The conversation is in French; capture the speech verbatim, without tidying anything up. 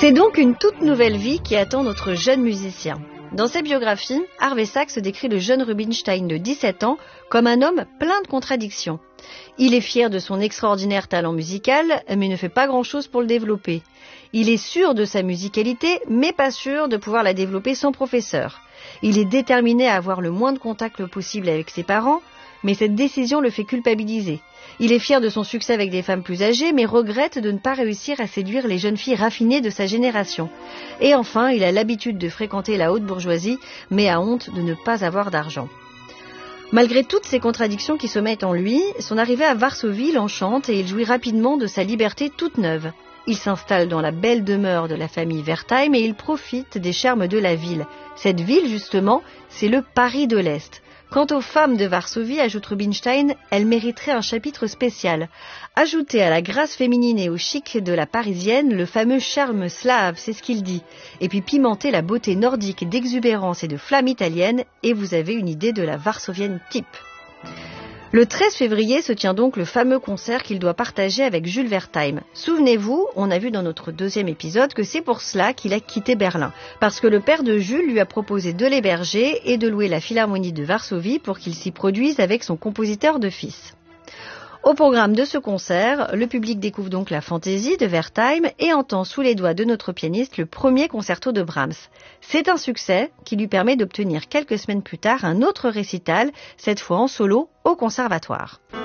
C'est donc une toute nouvelle vie qui attend notre jeune musicien. Dans sa biographie, Harvey Sachs décrit le jeune Rubinstein de dix-sept ans comme un homme plein de contradictions. Il est fier de son extraordinaire talent musical, mais ne fait pas grand-chose pour le développer. Il est sûr de sa musicalité, mais pas sûr de pouvoir la développer sans professeur. Il est déterminé à avoir le moins de contact possible avec ses parents, mais cette décision le fait culpabiliser. Il est fier de son succès avec des femmes plus âgées, mais regrette de ne pas réussir à séduire les jeunes filles raffinées de sa génération. Et enfin, il a l'habitude de fréquenter la haute bourgeoisie, mais a honte de ne pas avoir d'argent. Malgré toutes ces contradictions qui sommeillent en lui, son arrivée à Varsovie l'enchante et il jouit rapidement de sa liberté toute neuve. Il s'installe dans la belle demeure de la famille Wertheim et il profite des charmes de la ville. Cette ville, justement, c'est le Paris de l'Est. Quant aux femmes de Varsovie, ajoute Rubinstein, elles mériteraient un chapitre spécial. Ajouter à la grâce féminine et au chic de la parisienne le fameux charme slave, c'est ce qu'il dit. Et puis pimenter la beauté nordique d'exubérance et de flamme italienne, et vous avez une idée de la varsovienne type. Le treize février se tient donc le fameux concert qu'il doit partager avec Jules Wertheim. Souvenez-vous, on a vu dans notre deuxième épisode que c'est pour cela qu'il a quitté Berlin, parce que le père de Jules lui a proposé de l'héberger et de louer la Philharmonie de Varsovie pour qu'il s'y produise avec son compositeur de fils. Au programme de ce concert, le public découvre donc la fantaisie de Wertheim et entend sous les doigts de notre pianiste le premier concerto de Brahms. C'est un succès qui lui permet d'obtenir quelques semaines plus tard un autre récital, cette fois en solo, au conservatoire.